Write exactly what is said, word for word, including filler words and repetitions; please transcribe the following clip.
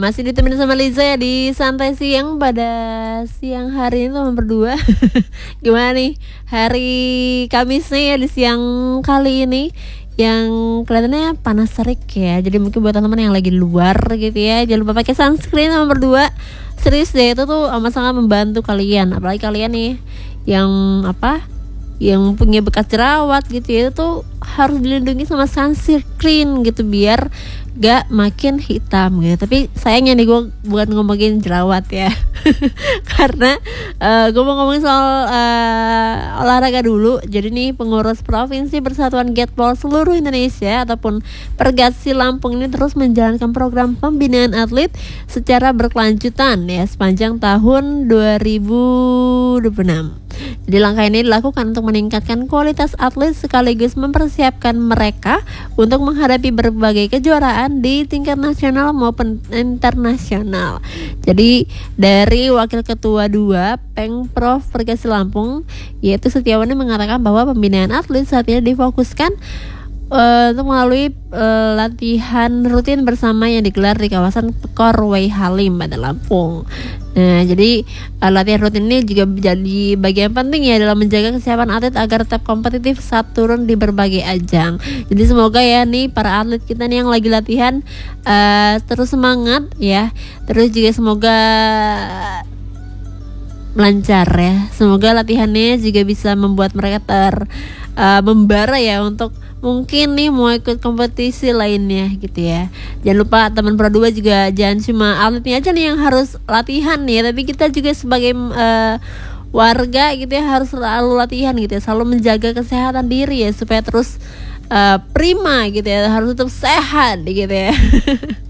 Masih ditemenin sama Liza ya di santai siang pada siang hari ini nomor dua. Gimana nih hari Kamisnya ya di siang kali ini yang kelihatannya panas terik ya. Jadi mungkin buat teman-teman yang lagi di luar gitu ya, jangan lupa pakai sunscreen nomor dua. Serius deh, itu tuh amat sangat membantu kalian, apalagi kalian nih yang apa yang punya bekas jerawat gitu ya, itu tuh harus dilindungi sama sunscreen gitu biar gak makin hitam gitu. Tapi sayangnya nih gue bukan ngomongin jerawat ya. Karena uh, gue mau ngomongin soal uh, olahraga dulu. Jadi nih pengurus Provinsi Persatuan Gatball seluruh Indonesia ataupun Pergatsi Lampung ini terus menjalankan program pembinaan atlet secara berkelanjutan ya sepanjang tahun dua ribu dua puluh enam. Jadi langkah ini dilakukan untuk meningkatkan kualitas atlet sekaligus mempersiapkan mereka untuk menghadapi berbagai kejuaraan di tingkat nasional maupun internasional. Jadi dari Wakil Ketua dua Pengprov Pergatsi Lampung yaitu Setiawan mengatakan bahwa pembinaan atlet saat ini difokuskan Uh, untuk melalui uh, latihan rutin bersama yang digelar di kawasan Korwei Halim pada Lampung. Nah, jadi uh, latihan rutin ini juga menjadi bagian penting ya dalam menjaga kesiapan atlet agar tetap kompetitif saat turun di berbagai ajang. Jadi semoga ya nih para atlet kita nih yang lagi latihan uh, terus semangat ya. Terus juga semoga lancar ya. Semoga latihannya juga bisa membuat mereka ter uh, membara ya untuk mungkin nih mau ikut kompetisi lainnya gitu ya. Jangan lupa teman Pro dua juga jangan cuma atletnya aja nih yang harus latihan nih ya, tapi kita juga sebagai uh, warga gitu ya harus selalu latihan gitu ya, selalu menjaga kesehatan diri ya supaya terus uh, prima gitu ya, harus tetap sehat gitu ya.